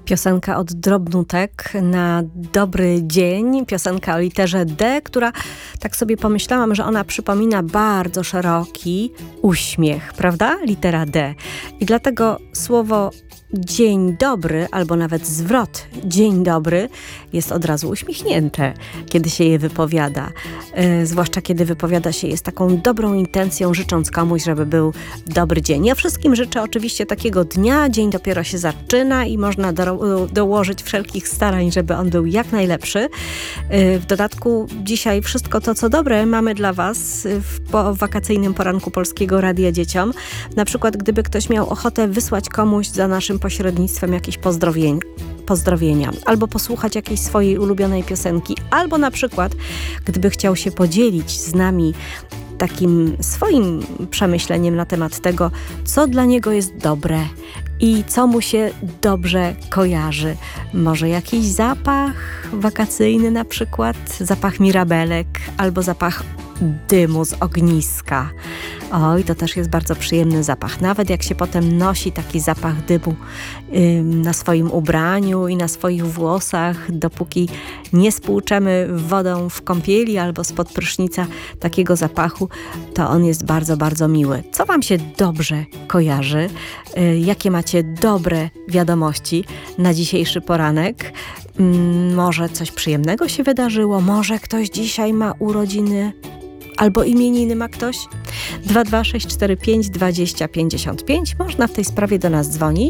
Piosenka od Drobnutek na dobry dzień, piosenka o literze D, która, tak sobie pomyślałam, że ona przypomina bardzo szeroki uśmiech, prawda? Litera D. I dlatego słowo dzień dobry, albo nawet zwrot dzień dobry jest od razu uśmiechnięte, kiedy się je wypowiada. Zwłaszcza kiedy wypowiada się je z taką dobrą intencją, życząc komuś, żeby był dobry dzień. Ja wszystkim życzę oczywiście takiego dnia, dzień dopiero się zaczyna i można dołożyć wszelkich starań, żeby on był jak najlepszy. W dodatku dzisiaj wszystko to, co dobre, mamy dla Was w wakacyjnym poranku Polskiego Radia Dzieciom. Na przykład, gdyby ktoś miał ochotę wysłać komuś za naszym pośrednictwem jakieś pozdrowienia, albo posłuchać jakiejś swojej ulubionej piosenki, albo na przykład, gdyby chciał się podzielić z nami takim swoim przemyśleniem na temat tego, co dla niego jest dobre i co mu się dobrze kojarzy. Może jakiś zapach wakacyjny na przykład, zapach mirabelek albo zapach dymu z ogniska. Oj, to też jest bardzo przyjemny zapach. Nawet jak się potem nosi taki zapach dymu na swoim ubraniu i na swoich włosach, dopóki nie spłuczemy wodą w kąpieli albo spod prysznica takiego zapachu, to on jest bardzo, bardzo miły. Co Wam się dobrze kojarzy? Jakie macie dobre wiadomości na dzisiejszy poranek? Może coś przyjemnego się wydarzyło? Może ktoś dzisiaj ma urodziny? Albo imieniny ma ktoś? 22645 2055. Można w tej sprawie do nas dzwonić.